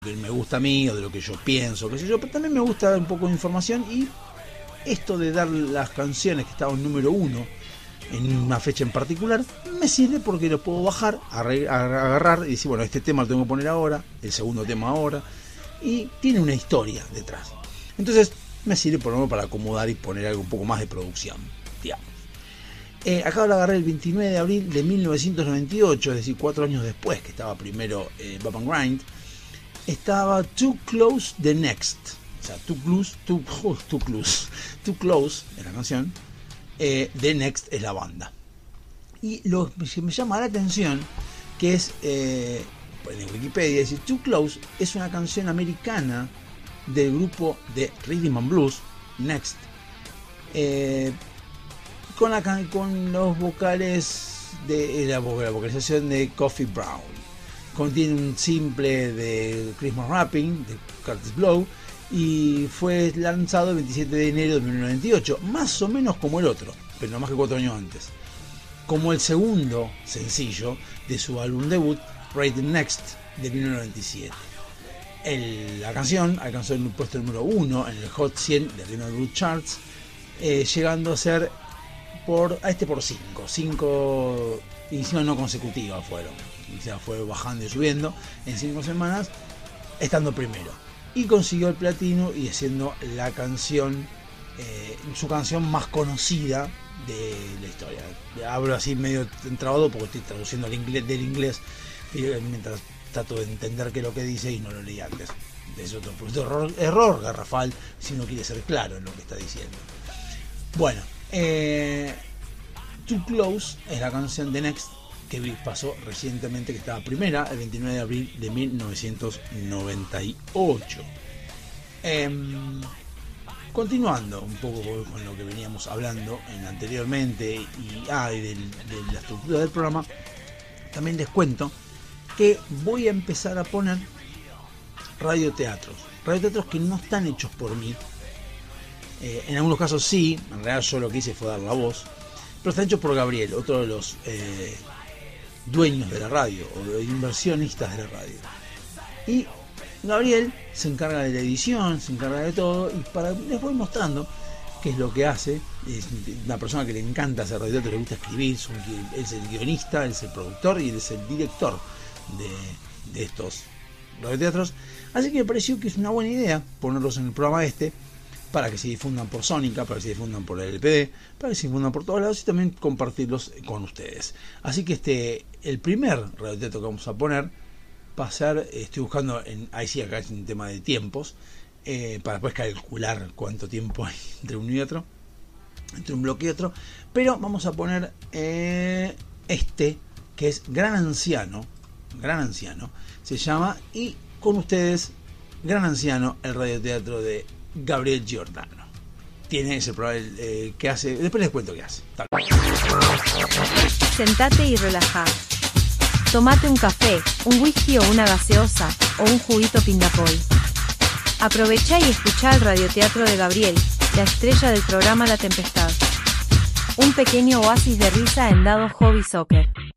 que me gusta a mí o de lo que yo pienso, qué sé yo, pero también me gusta un poco de información, y esto de dar las canciones que estaban número 1 en una fecha en particular me sirve porque lo puedo bajar, agarrar y decir, bueno, este tema lo tengo que poner ahora, el segundo tema ahora, y tiene una historia detrás. Entonces me sirve por lo menos para acomodar y poner algo un poco más de producción, digamos. Acá lo agarré el 29 de abril de 1998, es decir, 4 años después que estaba primero Bump and Grind. Estaba Too Close the Next, o sea, Too Close es la canción, The Next es la banda. Y lo que me llama la atención, que es, en Wikipedia dice, Too Close es una canción americana del grupo de Rhythm and Blues, Next, con los vocales de la vocalización de Coffee Brown. Contiene un simple de Christmas Wrapping de Curtis Blow y fue lanzado el 27 de enero de 1998, más o menos como el otro, pero no más que 4 años antes, como el segundo sencillo de su álbum debut Rhythm Next de 1997. La canción alcanzó el puesto número 1 en el Hot 100 de Rhythm and Blues Charts, llegando a ser por 5 ediciones no consecutivas fueron. O sea, fue bajando y subiendo en 5 semanas, estando primero, y consiguió el platino y siendo la canción, su canción más conocida de la historia. Hablo así medio entrabado porque estoy traduciendo del inglés mientras trato de entender qué es lo que dice y no lo leí antes. Es otro error garrafal si uno quiere ser claro en lo que está diciendo. Bueno, Too Close es la canción de Next que pasó recientemente, que estaba primera el 29 de abril de 1998. Continuando un poco con lo que veníamos hablando anteriormente y de la estructura del programa, también les cuento que voy a empezar a poner radioteatros que no están hechos por mí. En algunos casos sí, en realidad yo lo que hice fue dar la voz, pero están hechos por Gabriel, otro de los dueños de la radio o de inversionistas de la radio. Y Gabriel se encarga de la edición, se encarga de todo, y les voy mostrando qué es lo que hace. Es una persona que le encanta hacer radioteatro, le gusta escribir, es el guionista, es el productor y él es el director de estos radioteatros. Así que me pareció que es una buena idea ponerlos en el programa para que se difundan por Sónica, para que se difundan por el LPD, para que se difundan por todos lados y también compartirlos con ustedes. Así que el primer radioteatro que vamos a poner va a ser, estoy buscando, ahí sí, acá es un tema de tiempos, para después calcular cuánto tiempo hay entre uno y otro, entre un bloque y otro, pero vamos a poner que es Gran Anciano, se llama, y con ustedes, Gran Anciano, el radioteatro de Gabriel Giordano. Tiene ese programa que hace, después les cuento qué hace. Sentate y relajá. Tomate un café, un whisky o una gaseosa, o un juguito Pindapol. Aprovechá y escuchá el radioteatro de Gabriel, la estrella del programa La Tempestad. Un pequeño oasis de risa en Dado Hobby Soccer.